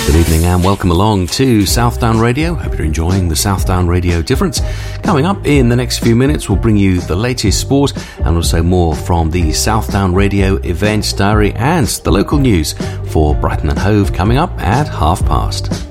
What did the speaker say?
Good evening and welcome along to Southdown Radio. Hope you're enjoying the Southdown Radio Difference. Coming up in the next few minutes, we'll bring you the latest sport and also more from the Southdown Radio events diary and the local news for Brighton and Hove coming up at past.